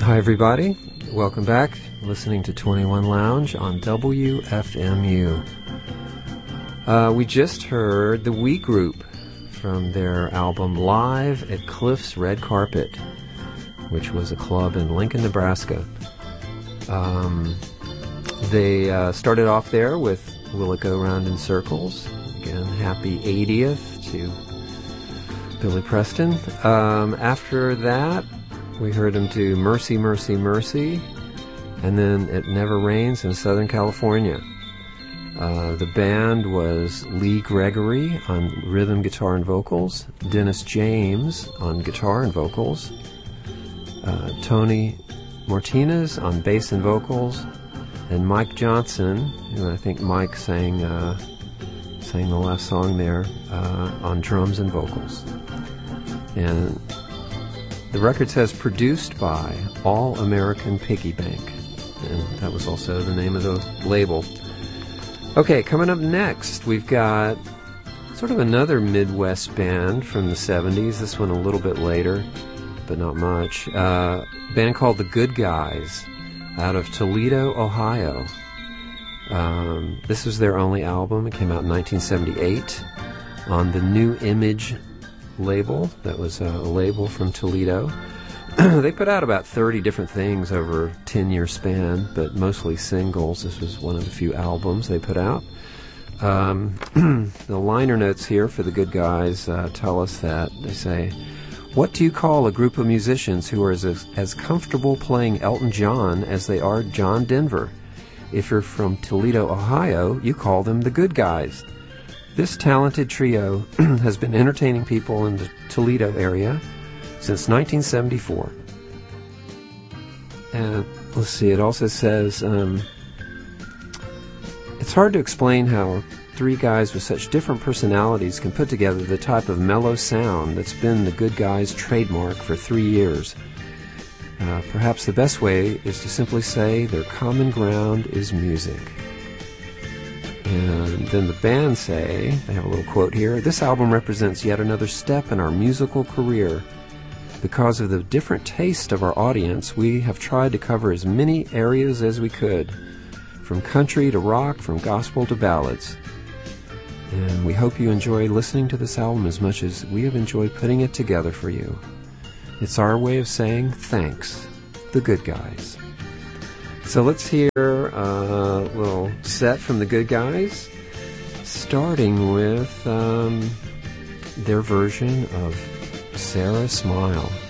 Hi, everybody. Welcome back. Listening to 21 Lounge on WFMU. We just heard the We Group from their album Live at Cliff's Red Carpet, which was a club in Lincoln, Nebraska. They started off there with Will It Go Round in Circles. Again, happy 80th to Billy Preston. After that, we heard him do Mercy, Mercy, Mercy, and then It Never Rains in Southern California. The band was Lee Gregory on rhythm, guitar, and vocals, Dennis James on guitar and vocals, Tony Martinez on bass and vocals, and Mike Johnson, who I think Mike sang the last song there, on drums and vocals. And the record says produced by All American Piggy Bank, and that was also the name of the label. Okay, coming up next, we've got sort of another Midwest band from the 70s, this one a little bit later, but not much. A band called The Good Guys out of Toledo, Ohio. This was their only album. It came out in 1978 on the New Image label. That was a label from Toledo. They put out about 30 different things over a 10-year span, but mostly singles. This was one of the few albums they put out. The liner notes here for The Good Guys tell us that they say, "What do you call a group of musicians who are as comfortable playing Elton John as they are John Denver? If you're from Toledo, Ohio, you call them The Good Guys. This talented trio has been entertaining people in the Toledo area since 1974. And let's see, it also says, it's hard to explain how three guys with such different personalities can put together the type of mellow sound that's been the Good Guys' trademark for 3 years. Perhaps the best way is to simply say their common ground is music." And then the band say, they have a little quote here, "This album represents yet another step in our musical career. Because of the different taste of our audience, we have tried to cover as many areas as we could, from country to rock, from gospel to ballads. And we hope you enjoy listening to this album as much as we have enjoyed putting it together for you. It's our way of saying thanks, The Good Guys." So let's hear a little set from The Good Guys, starting with their version of Sarah Smile.